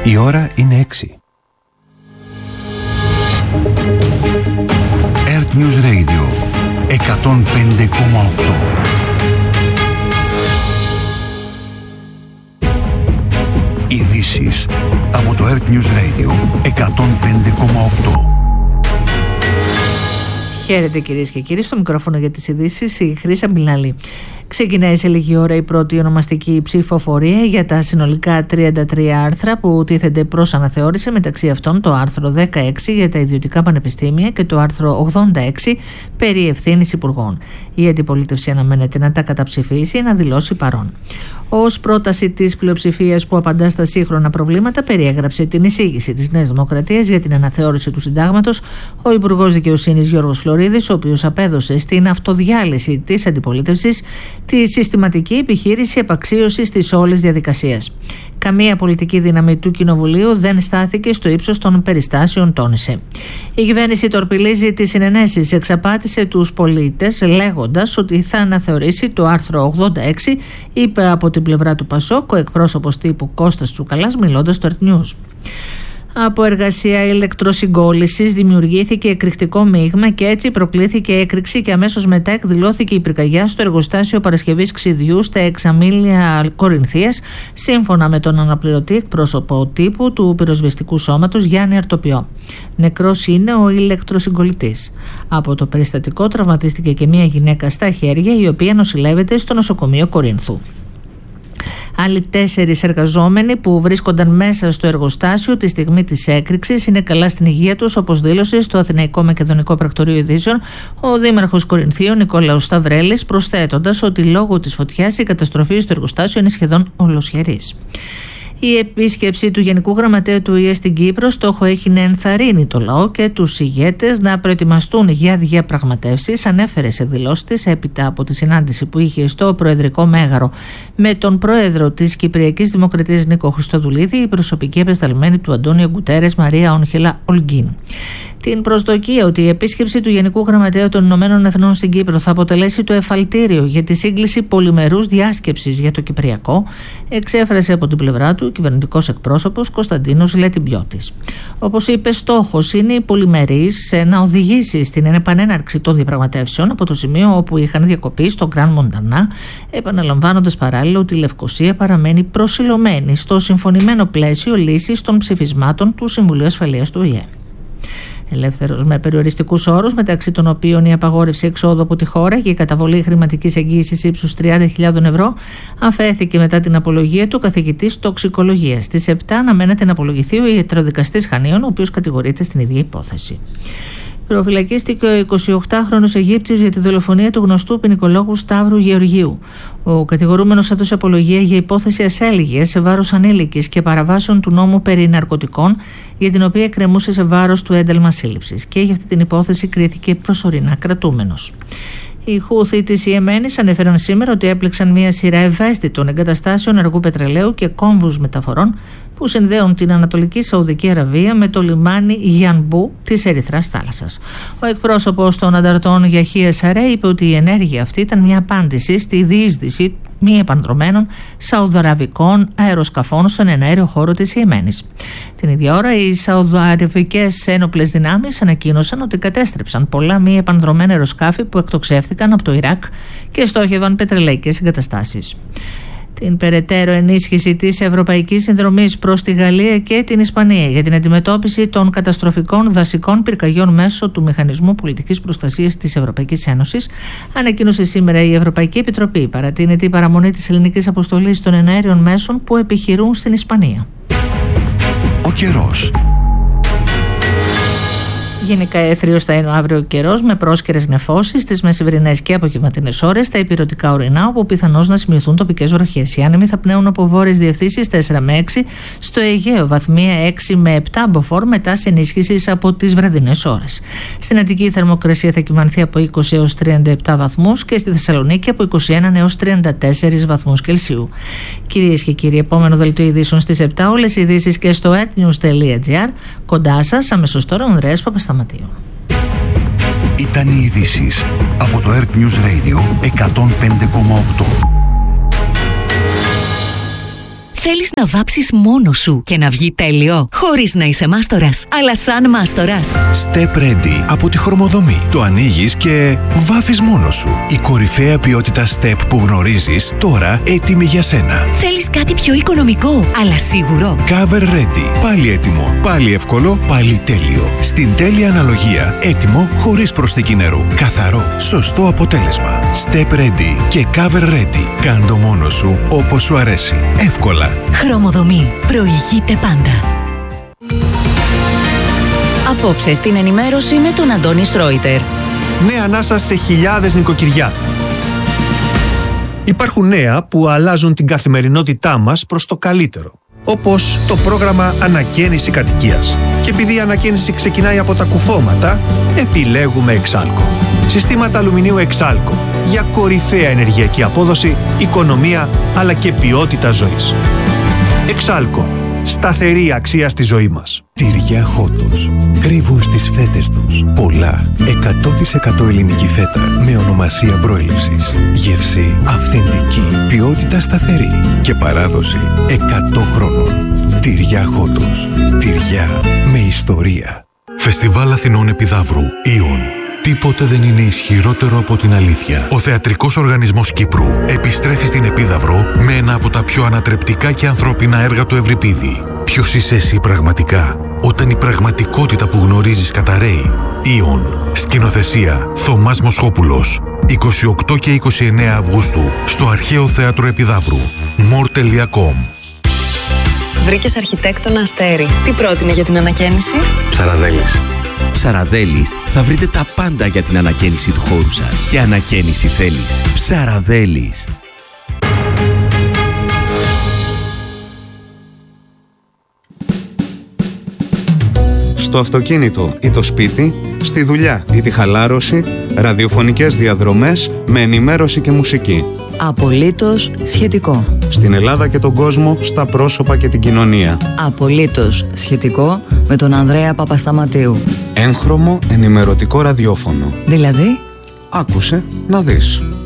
Η ώρα είναι 6. Earth News Radio 105,8. Ειδήσεις από το Earth News Radio 105,8. Χαίρετε κυρίες και κύριοι, στο μικρόφωνο για τις ειδήσεις η Χρύσα Μπιλάλη. Ξεκινάει σε λίγη ώρα η πρώτη ονομαστική ψηφοφορία για τα συνολικά 33 άρθρα που τίθενται προς αναθεώρηση, μεταξύ αυτών το άρθρο 16 για τα ιδιωτικά πανεπιστήμια και το άρθρο 86 περί ευθύνης υπουργών. Η αντιπολίτευση αναμένεται να τα καταψηφίσει ή να δηλώσει παρόν. Ως πρόταση της πλειοψηφίας που απαντά στα σύγχρονα προβλήματα, περιέγραψε την εισήγηση της Νέας Δημοκρατίας για την αναθεώρηση του συντάγματος ο Υπουργός Δικαιοσύνης Γιώργος Φλωρίδης, ο οποίος απέδωσε στην αυτοδιάλυση της αντιπολίτευσης τη συστηματική επιχείρηση επαξίωσης της όλης διαδικασίας. Καμία πολιτική δύναμη του Κοινοβουλίου δεν στάθηκε στο ύψος των περιστάσεων, τόνισε. Η κυβέρνηση τορπιλίζει τις συνενέσεις, εξαπάτησε τους πολίτες λέγοντας ότι θα αναθεωρήσει το άρθρο 86, είπε από την πλευρά του Πασόκ ο εκπρόσωπος τύπου Κώστας Τσουκαλάς μιλώντας στο Earth News. Από εργασία ηλεκτροσυγκόλλησης δημιουργήθηκε εκρηκτικό μείγμα και έτσι προκλήθηκε έκρηξη και αμέσως μετά εκδηλώθηκε η πυρκαγιά στο εργοστάσιο παρασκευής ξυδιού στα Εξαμήλια Κορινθίας, σύμφωνα με τον αναπληρωτή εκπρόσωπο τύπου του πυροσβεστικού σώματος Γιάννη Αρτοπιό. Νεκρός είναι ο ηλεκτροσυγκολλητής. Από το περιστατικό τραυματίστηκε και μια γυναίκα στα χέρια, η οποία νοσηλεύεται στο νοσοκομείο Κορίνθου. Άλλοι 4 εργαζόμενοι που βρίσκονταν μέσα στο εργοστάσιο τη στιγμή της έκρηξης είναι καλά στην υγεία τους, όπως δήλωσε στο Αθηναϊκό Μακεδονικό Πρακτορείο Ειδήσεων ο Δήμαρχος Κορινθίων Νικόλαος Σταυρέλης, προσθέτοντας ότι λόγω της φωτιάς η καταστροφή στο εργοστάσιο είναι σχεδόν ολοσχερής. Η επίσκεψη του Γενικού Γραμματέα του ΟΗΕ στην Κύπρο στόχο έχει να ενθαρρύνει το λαό και τους ηγέτες να προετοιμαστούν για διαπραγματεύσεις, ανέφερε σε δηλώσεις της έπειτα από τη συνάντηση που είχε στο Προεδρικό Μέγαρο με τον πρόεδρο της Κυπριακής Δημοκρατίας Νίκο Χριστοδουλίδη, η προσωπική επεσταλμένη του Αντώνιο Γκουτέρες Μαρία Όγχελα Ολγκίν. Την προσδοκία ότι η επίσκεψη του Γενικού Γραμματέα των Ηνωμένων Εθνών στην Κύπρο θα αποτελέσει το εφαλτήριο για τη σύγκληση πολυμερούς διάσκεψης για το Κυπριακό, εξέφρασε από την πλευρά του ο κυβερνητικός εκπρόσωπος Κωνσταντίνος Λετιμπιώτης. Όπως είπε, στόχος είναι η πολυμερής να οδηγήσει στην επανέναρξη των διαπραγματεύσεων από το σημείο όπου είχαν διακοπεί στο Γκραν Μοντανά, επαναλαμβάνοντας παράλληλα ότι η Λευκοσία παραμένει προσιλωμένη στο συμφωνημένο πλαίσιο λύσης των ψηφισμάτων του Συμβουλίου Ασφαλείας του ΟΗΕ. Ελεύθερος με περιοριστικούς όρους, μεταξύ των οποίων η απαγόρευση εξόδου από τη χώρα και η καταβολή χρηματικής εγγύησης ύψους 30.000 ευρώ, αφέθηκε μετά την απολογία του καθηγητής τοξικολογίας. Στις 7 αναμένεται να απολογηθεί ο ιατροδικαστής Χανίων, ο οποίος κατηγορείται στην ίδια υπόθεση. Προφυλακίστηκε ο 28χρονος Αιγύπτιος για τη δολοφονία του γνωστού ποινικολόγου Σταύρου Γεωργίου. Ο κατηγορούμενος έδωσε απολογία για υπόθεση ασέλγειας σε βάρος ανήλικης και παραβάσεων του νόμου περί ναρκωτικών, για την οποία εκκρεμούσε σε βάρος του ένταλμα σύλληψης, και για αυτή την υπόθεση κρίθηκε προσωρινά κρατούμενος. Οι Χούθοι της Ιεμένης ανέφεραν σήμερα ότι έπληξαν μια σειρά ευαίσθητων εγκαταστάσεων αργού πετρελαίου και κόμβους μεταφορών που συνδέουν την Ανατολική Σαουδική Αραβία με το λιμάνι Γιανμπού της Ερυθράς θάλασσας. Ο εκπρόσωπος των ανταρτών Γιαχία Σαρέ είπε ότι η ενέργεια αυτή ήταν μια απάντηση στη διείσδυση μη επανδρομένων σαουδαραβικών αεροσκαφών στον εναέριο χώρο της Ιεμένης. Την ίδια ώρα, οι σαουδαραβικές ένοπλες δυνάμεις ανακοίνωσαν ότι κατέστρεψαν πολλά μη επανδρομένα αεροσκάφη που εκτοξεύτηκαν από το Ιράκ και στόχευαν πετρελαϊκές εγκαταστάσεις. Την περαιτέρω ενίσχυση της ευρωπαϊκής συνδρομής προς τη Γαλλία και την Ισπανία για την αντιμετώπιση των καταστροφικών δασικών πυρκαγιών μέσω του Μηχανισμού Πολιτικής Προστασίας της Ευρωπαϊκής Ένωσης, ανακοίνωσε σήμερα η Ευρωπαϊκή Επιτροπή. Παρατείνεται η παραμονή της ελληνικής αποστολής των εναέριων μέσων που επιχειρούν στην Ισπανία. Ο καιρός. Γενικά έθριος θα είναι ο αύριο καιρός με πρόσκαιρες νεφώσεις στις μεσημβρινές και απογευματινές ώρες, στα ηπειρωτικά ορεινά, όπου πιθανώς να σημειωθούν τοπικές βροχές. Οι άνεμοι θα πνέουν από βόρειες διευθύνσεις 4 με 6, στο Αιγαίο βαθμία 6 με 7 μποφόρ, μετά σε ενίσχυση από τις βραδινές ώρες. Στην Αττική η θερμοκρασία θα κυμανθεί από 20 έως 37 βαθμούς και στη Θεσσαλονίκη από 21 έως 34 βαθμούς Κελσίου. Κυρίες και κύριοι, επόμενο δελτίο ειδήσεων στις 7, όλες οι ειδήσεις και στο earthnews.gr. Κοντά σας, αμέσως τώρα, ο Ανδρέας Παπασταματίου. Ήταν οι ειδήσεις από το Earth News Radio 105,8. Θέλεις να βάψεις μόνος σου και να βγει τέλειο, χωρίς να είσαι μάστορας, αλλά σαν μάστορας. Step Ready από τη Χρωμοδομή. Το ανοίγεις και βάφεις μόνος σου. Η κορυφαία ποιότητα Step που γνωρίζεις, τώρα έτοιμη για σένα. Θέλεις κάτι πιο οικονομικό, αλλά σίγουρο. Cover Ready. Πάλι έτοιμο, πάλι εύκολο, πάλι τέλειο. Στην τέλεια αναλογία, έτοιμο χωρίς προσθήκη νερού. Καθαρό, σωστό αποτέλεσμα. Step Ready και Cover Ready. Κάν' το μόνος σου όπως σου αρέσει. Εύκολα. Χρωμοδομή. Προηγείται πάντα. Απόψε στην ενημέρωση με τον Αντώνη Σρόιτερ. Νέα ανάσα σε χιλιάδες νοικοκυριά. Υπάρχουν νέα που αλλάζουν την καθημερινότητά μας προς το καλύτερο. Όπως το πρόγραμμα Ανακαίνιση Κατοικίας. Και επειδή η ανακαίνιση ξεκινάει από τα κουφώματα, επιλέγουμε Εξάλκο. Συστήματα αλουμινίου Εξάλκο για κορυφαία ενεργειακή απόδοση, οικονομία αλλά και ποιότητα ζωής. Εξάλκο. Σταθερή αξία στη ζωή μας. Τυριά Χότος. Κρύβουν στις φέτες τους πολλά 100% ελληνική φέτα με ονομασία προέλευσης. Γεύση αυθεντική, ποιότητα σταθερή και παράδοση 100 χρόνων. Τυριά Χότος. Τυριά με ιστορία. Φεστιβάλ Αθηνών Επιδαύρου. Ιον. Τίποτε δεν είναι ισχυρότερο από την αλήθεια. Ο Θεατρικός Οργανισμός Κύπρου επιστρέφει στην Επίδαυρο με ένα από τα πιο ανατρεπτικά και ανθρώπινα έργα του Ευρυπίδη. Ποιος είσαι εσύ πραγματικά, όταν η πραγματικότητα που γνωρίζεις καταραίει? Ιον. Σκηνοθεσία Θωμάς Μοσχόπουλος. 28 και 29 Αυγούστου στο Αρχαίο Θέατρο Επιδαύρου. more.com. Βρήκες αρχιτέκτονα Αστέρι. Τι πρότεινε για την ανακαίνιση? Ψαραδέλης. Ψαραδέλης, θα βρείτε τα πάντα για την ανακαίνιση του χώρου σας. Και ανακαίνιση θέλεις. Ψαραδέλης. Στο αυτοκίνητο ή το σπίτι, στη δουλειά ή τη χαλάρωση, ραδιοφωνικές διαδρομές με ενημέρωση και μουσική. Απολύτως σχετικό. Στην Ελλάδα και τον κόσμο, στα πρόσωπα και την κοινωνία. Απολύτως σχετικό με τον Ανδρέα Παπασταματίου. Έγχρωμο ενημερωτικό ραδιόφωνο. Δηλαδή? Άκουσε να δεις.